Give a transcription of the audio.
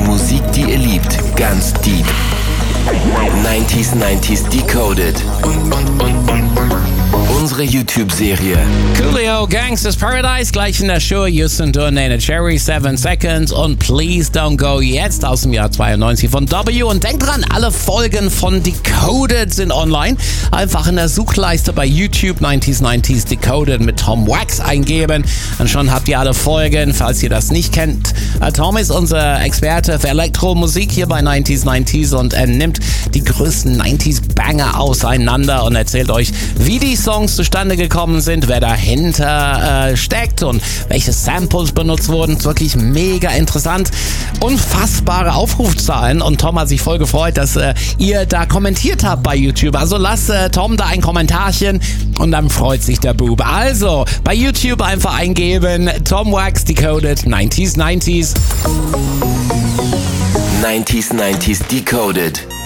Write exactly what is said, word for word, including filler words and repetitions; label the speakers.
Speaker 1: Musik, die ihr liebt, ganz deep. neunziger neunzig Decoded. Unsere YouTube-Serie.
Speaker 2: Coolio, Gangsters Paradise, gleich in der Show. Houston Donated Cherry, Seven Seconds und Please Don't Go jetzt aus dem Jahr zweiundneunzig von W. Und denkt dran, alle Folgen von Decoded sind online. Einfach in der Suchleiste bei YouTube neunziger neunzig Decoded mit Tom Wax eingeben. Und schon habt ihr alle Folgen, falls ihr das nicht kennt. Tom ist unser Experte für Elektromusik hier bei neunziger neunzig und er nimmt die größten neunziger-Banger auseinander und erzählt euch, wie die Songs zustande gekommen sind, wer dahinter äh, steckt und welche Samples benutzt wurden. Ist wirklich mega interessant. Unfassbare Aufrufzahlen und Tom hat sich voll gefreut, dass äh, ihr da kommentiert habt bei YouTube. Also lasst äh, Tom da ein Kommentarchen und dann freut sich der Bub. Also bei YouTube einfach eingeben, Tom Wax Decoded neunziger neunzig.
Speaker 1: neunziger neunzig Decoded.